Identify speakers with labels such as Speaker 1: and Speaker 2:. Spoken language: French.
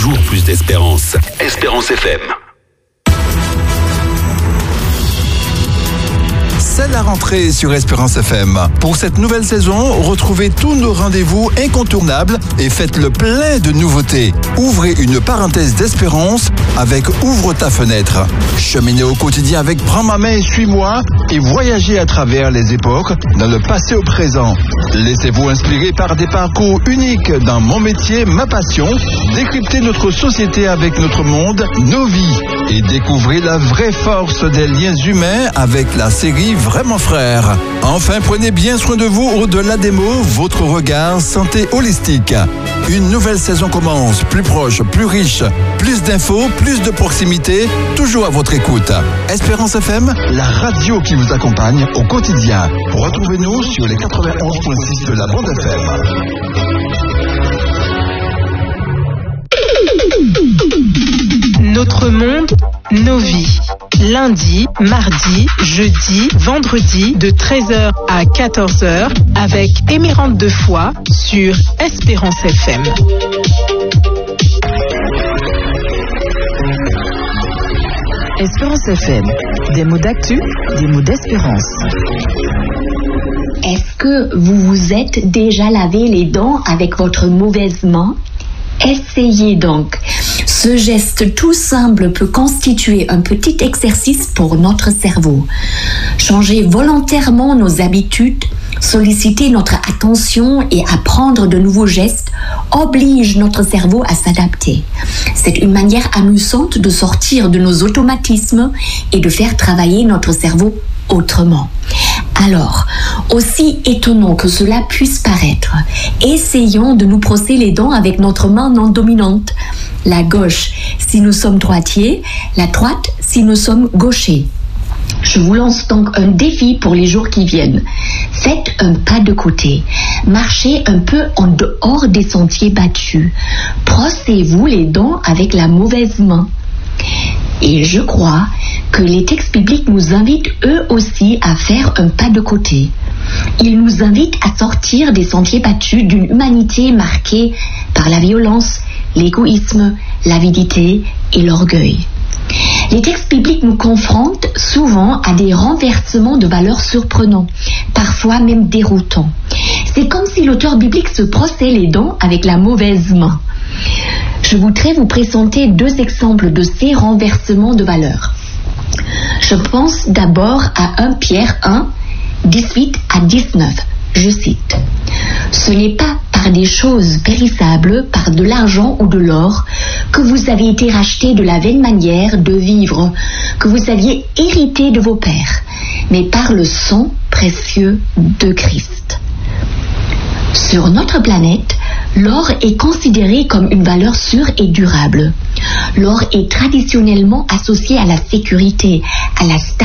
Speaker 1: toujours plus d'espérance. Espérance FM.
Speaker 2: C'est la rentrée sur Espérance FM. Pour cette nouvelle saison, retrouvez tous nos rendez-vous incontournables et faites le plein de nouveautés. Ouvrez une parenthèse d'espérance avec Ouvre ta fenêtre. Cheminez au quotidien avec Prends ma main et suis-moi et voyagez à travers les époques, dans le passé au présent. Laissez-vous inspirer par des parcours uniques dans Mon métier, ma passion. Décryptez notre société avec notre monde, nos vies. Et découvrez la vraie force des liens humains avec la série Vraiment Frères. Enfin, prenez bien soin de vous au-delà des mots, votre regard santé holistique. Une nouvelle saison commence, plus proche, plus riche, plus d'infos, plus de proximité, toujours à votre écoute. Espérance FM, la radio qui vous accompagne au quotidien. Retrouvez-nous sur les 91.6 de la bande FM.
Speaker 3: Notre monde, nos vies. Lundi, mardi, jeudi, vendredi, de 13h à 14h, avec Émérante de Foix sur Espérance FM.
Speaker 4: Espérance FM, des mots d'actu, des mots d'espérance.
Speaker 5: Est-ce que vous vous êtes déjà lavé les dents avec votre mauvaise main? Essayez donc. Ce geste tout simple peut constituer un petit exercice pour notre cerveau. Changer volontairement nos habitudes, solliciter notre attention et apprendre de nouveaux gestes oblige notre cerveau à s'adapter. C'est une manière amusante de sortir de nos automatismes et de faire travailler notre cerveau autrement. Alors, aussi étonnant que cela puisse paraître, essayons de nous brosser les dents avec notre main non dominante. La gauche si nous sommes droitiers, la droite si nous sommes gauchers. Je vous lance donc un défi pour les jours qui viennent. Faites un pas de côté. Marchez un peu en dehors des sentiers battus. Brossez-vous les dents avec la mauvaise main. Et je crois que les textes bibliques nous invitent eux aussi à faire un pas de côté. Ils nous invitent à sortir des sentiers battus d'une humanité marquée par la violence, l'égoïsme, l'avidité et l'orgueil. Les textes bibliques nous confrontent souvent à des renversements de valeurs surprenants, parfois même déroutants. C'est comme si l'auteur biblique se brossait les dents avec la mauvaise main. Je voudrais vous présenter 2 exemples de ces renversements de valeurs. Je pense d'abord à 1 Pierre 1, 18 à 19. Je cite: « Ce n'est pas par des choses périssables, par de l'argent ou de l'or, que vous avez été rachetés de la vaine manière de vivre que vous aviez hérité de vos pères, mais par le sang précieux de Christ. » Sur notre planète, l'or est considéré comme une valeur sûre et durable. L'or est traditionnellement associé à la sécurité, à la stabilité,